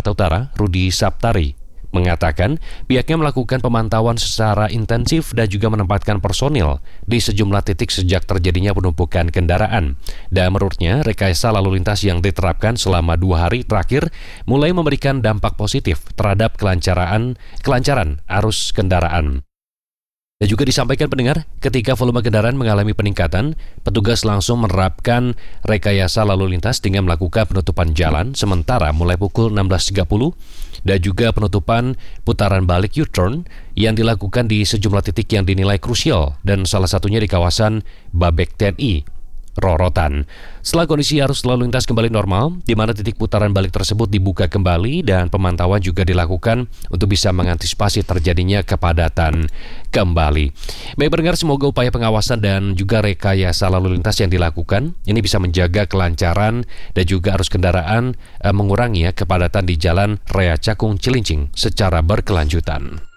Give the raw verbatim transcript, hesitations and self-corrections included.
Jakarta Utara, Rudi Saptari, mengatakan pihaknya melakukan pemantauan secara intensif dan juga menempatkan personil di sejumlah titik sejak terjadinya penumpukan kendaraan. Dan menurutnya, rekayasa lalu lintas yang diterapkan selama dua hari terakhir mulai memberikan dampak positif terhadap kelancaran, kelancaran arus kendaraan. Dan juga disampaikan pendengar, ketika volume kendaraan mengalami peningkatan, petugas langsung menerapkan rekayasa lalu lintas dengan melakukan penutupan jalan sementara mulai pukul enam belas tiga puluh dan juga penutupan putaran balik U-turn yang dilakukan di sejumlah titik yang dinilai krusial dan salah satunya di kawasan Babek T N I Rorotan. Setelah kondisi arus lalu lintas kembali normal, di mana titik putaran balik tersebut dibuka kembali dan pemantauan juga dilakukan untuk bisa mengantisipasi terjadinya kepadatan kembali. Baik pendengar, semoga upaya pengawasan dan juga rekayasa lalu lintas yang dilakukan ini bisa menjaga kelancaran dan juga arus kendaraan eh, mengurangi ya kepadatan di Jalan Raya Cakung Cilincing secara berkelanjutan.